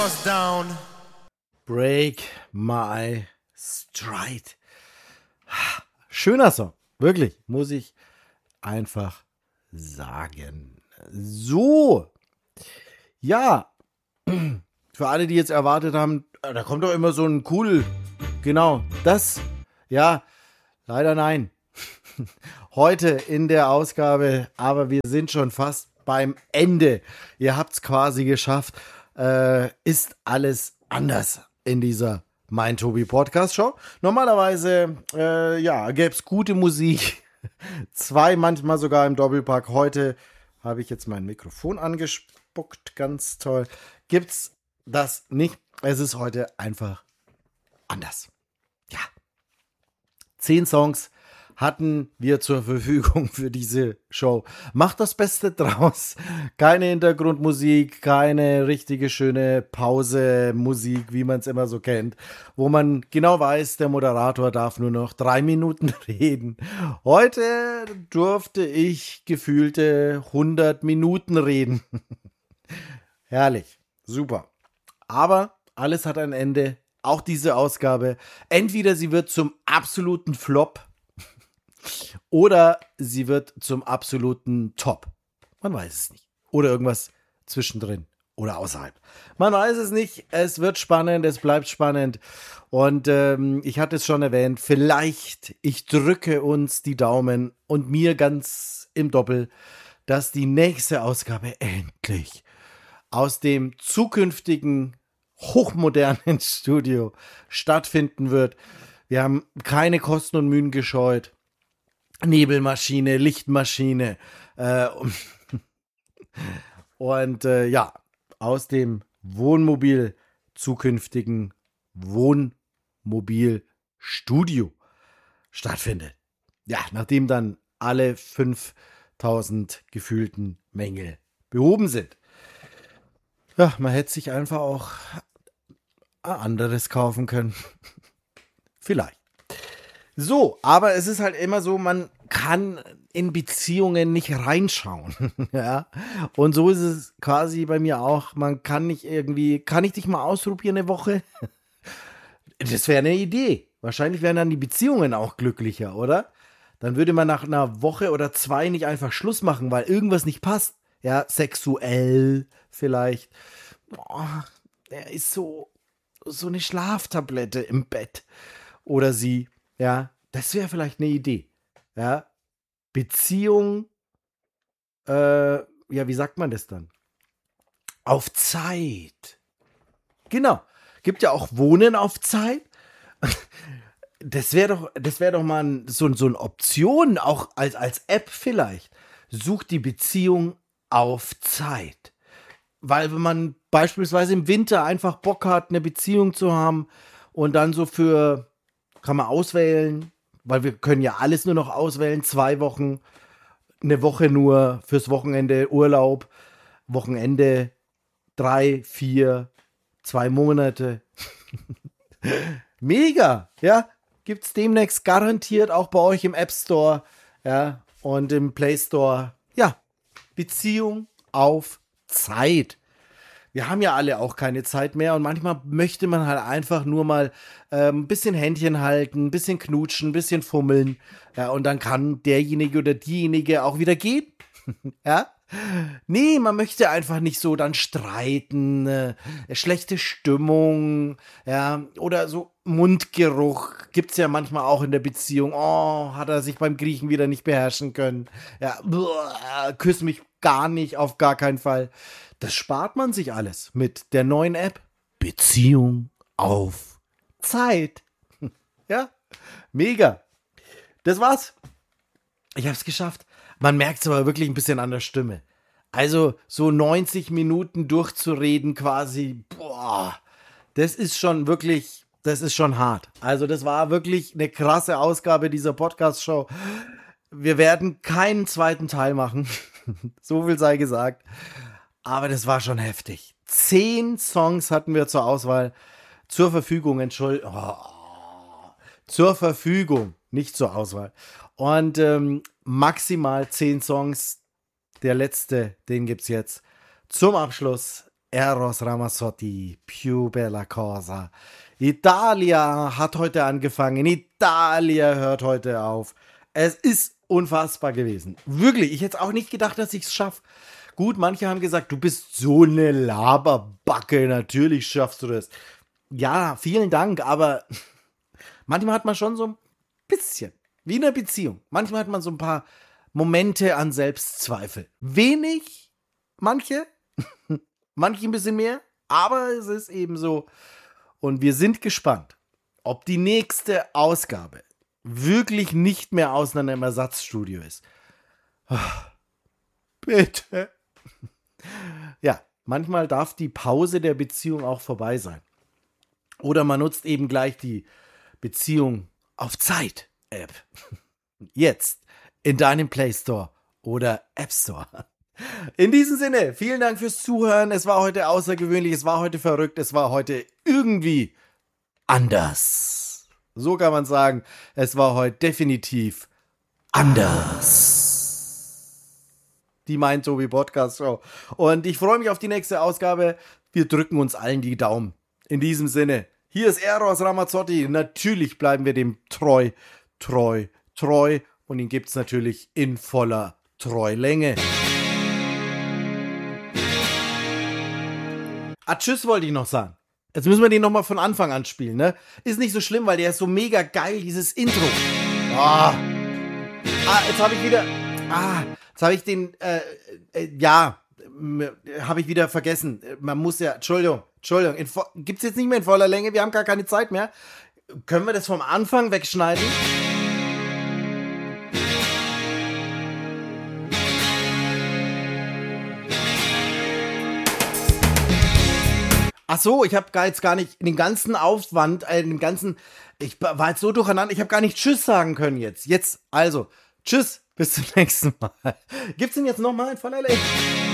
Down. Break My Stride. Schöner Song, wirklich, muss ich einfach sagen. So, ja, für alle, die jetzt erwartet haben, da kommt doch immer so ein cool, genau, das, ja, leider nein. Heute in der Ausgabe, aber wir sind schon fast beim Ende. Ihr habt es quasi geschafft. Ist alles anders in dieser Mein Tobi Podcast Show. Normalerweise, gäbe es gute Musik. 2 manchmal sogar im Doppelpack. Heute habe ich jetzt mein Mikrofon angespuckt. Ganz toll. Gibt's das nicht? Es ist heute einfach anders. Ja. 10 Songs hatten wir zur Verfügung für diese Show. Macht das Beste draus. Keine Hintergrundmusik, keine richtige schöne Pause-Musik, wie man es immer so kennt, wo man genau weiß, der Moderator darf nur noch 3 Minuten reden. Heute durfte ich gefühlte 100 Minuten reden. Herrlich, super. Aber alles hat ein Ende. Auch diese Ausgabe. Entweder sie wird zum absoluten Flop oder sie wird zum absoluten Top. Man weiß es nicht. Oder irgendwas zwischendrin oder außerhalb. Man weiß es nicht. Es wird spannend, es bleibt spannend. Und ich hatte es schon erwähnt, vielleicht, ich drücke uns die Daumen und mir ganz im Doppel, dass die nächste Ausgabe endlich aus dem zukünftigen hochmodernen Studio stattfinden wird. Wir haben keine Kosten und Mühen gescheut. Nebelmaschine, Lichtmaschine aus dem Wohnmobil zukünftigen Wohnmobilstudio stattfindet. Ja, nachdem dann alle 5000 gefühlten Mängel behoben sind. Ja, man hätte sich einfach auch ein anderes kaufen können. Vielleicht. So, aber es ist halt immer so, man kann in Beziehungen nicht reinschauen. Ja. Und so ist es quasi bei mir auch. Man kann nicht irgendwie, kann ich dich mal ausprobieren eine Woche? Das wäre eine Idee. Wahrscheinlich wären dann die Beziehungen auch glücklicher, oder? Dann würde man nach einer Woche oder 2 nicht einfach Schluss machen, weil irgendwas nicht passt. Ja, sexuell vielleicht. Boah, er ist so eine Schlaftablette im Bett. Oder sie. Ja, das wäre vielleicht eine Idee. Ja, Beziehung, wie sagt man das dann? Auf Zeit. Genau. Gibt ja auch Wohnen auf Zeit. Das wäre doch mal so eine Option, auch als App vielleicht. Sucht die Beziehung auf Zeit. Weil wenn man beispielsweise im Winter einfach Bock hat, eine Beziehung zu haben und dann so kann man auswählen, weil wir können ja alles nur noch auswählen, 2 Wochen, eine Woche nur fürs Wochenende Urlaub, Wochenende 3, 4, 2 Monate. Mega, ja, gibt's demnächst garantiert auch bei euch im App Store, ja, und im Play Store. Ja, Beziehung auf Zeit. Wir haben ja alle auch keine Zeit mehr und manchmal möchte man halt einfach nur mal ein bisschen Händchen halten, ein bisschen knutschen, ein bisschen fummeln. Ja, und dann kann derjenige oder diejenige auch wieder gehen. Ja? Nee, man möchte einfach nicht so dann streiten, schlechte Stimmung, ja, oder so Mundgeruch gibt's ja manchmal auch in der Beziehung. Oh, hat er sich beim Griechen wieder nicht beherrschen können. Ja, küss mich gar nicht, auf gar keinen Fall. Das spart man sich alles mit der neuen App Beziehung auf Zeit. Ja, mega. Das war's. Ich hab's geschafft. Man merkt es aber wirklich ein bisschen an der Stimme. Also so 90 Minuten durchzureden quasi, boah, das ist schon hart. Also das war wirklich eine krasse Ausgabe dieser Podcast-Show. Wir werden keinen zweiten Teil machen. So viel sei gesagt. Aber das war schon heftig. 10 Songs hatten wir zur Auswahl. Zur Verfügung, zur Verfügung, nicht zur Auswahl. Und maximal 10 Songs. Der letzte, den gibt's jetzt zum Abschluss Eros Ramazzotti, più bella cosa. Italia hat heute angefangen, Italia hört heute auf. Es ist unfassbar gewesen. Wirklich, ich hätte auch nicht gedacht, dass ich es schaffe. Gut, manche haben gesagt, du bist so eine Laberbacke, natürlich schaffst du das. Ja, vielen Dank, aber manchmal hat man schon so ein bisschen, wie in einer Beziehung, manchmal hat man so ein paar Momente an Selbstzweifel. Wenig, manche ein bisschen mehr, aber es ist eben so. Und wir sind gespannt, ob die nächste Ausgabe wirklich nicht mehr aus einem Ersatzstudio ist. Bitte. Ja, manchmal darf die Pause der Beziehung auch vorbei sein. Oder man nutzt eben gleich die Beziehung auf Zeit-App. Jetzt in deinem Play Store oder App Store. In diesem Sinne, vielen Dank fürs Zuhören. Es war heute außergewöhnlich, es war heute verrückt, es war heute irgendwie anders. So kann man sagen, es war heute definitiv anders. Die Mein Tobi Podcast Show. Und ich freue mich auf die nächste Ausgabe. Wir drücken uns allen die Daumen. In diesem Sinne, hier ist Eros Ramazzotti. Natürlich bleiben wir dem treu. Und ihn gibt es natürlich in voller Treulänge. Tschüss wollte ich noch sagen. Jetzt müssen wir den nochmal von Anfang an spielen, ne? Ist nicht so schlimm, weil der ist so mega geil, dieses Intro. Jetzt habe ich wieder... jetzt habe ich den... habe ich wieder vergessen. Man muss ja... Entschuldigung. Gibt's jetzt nicht mehr in voller Länge, wir haben gar keine Zeit mehr. Können wir das vom Anfang wegschneiden? Ach so, ich habe jetzt gar nicht den ganzen Aufwand, ich war jetzt so durcheinander, ich habe gar nicht Tschüss sagen können jetzt. Also, Tschüss, bis zum nächsten Mal. Gibt's denn jetzt nochmal in voller Länge?